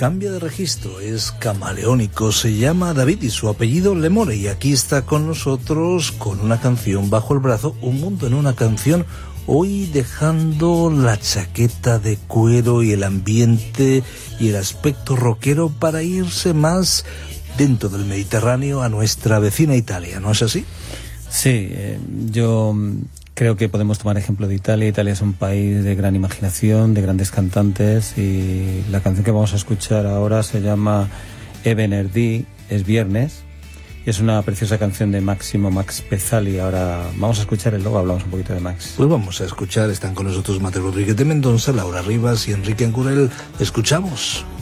cambia de registro, es camaleónico, se llama David y su apellido Lemore, y aquí está con nosotros con una canción bajo el brazo, Un mundo en una canción, hoy dejando la chaqueta de cuero y el ambiente y el aspecto rockero para irse más dentro del Mediterráneo a nuestra vecina Italia, ¿no es así? Sí, yo creo que podemos tomar ejemplo de Italia. Italia es un país de gran imaginación, de grandes cantantes, y la canción que vamos a escuchar ahora se llama E venerdì, es viernes, y es una preciosa canción de Max Pezzali. Ahora vamos a escuchar y luego hablamos un poquito de Max. Pues vamos a escuchar, están con nosotros Mateo Rodríguez de Mendonça, Laura Rivas y Enrique Ancurel. Escuchamos